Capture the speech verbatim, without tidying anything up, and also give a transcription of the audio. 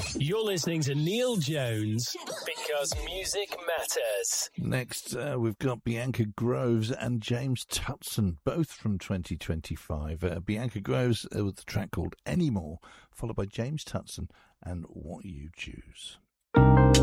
You're listening to Neil Jones because music matters. Next, uh, we've got Bianca Groves and James Tutson, both from twenty twenty-five. Uh, Bianca Groves uh, with a track called Anymore, followed by James Tutson and What You Choose.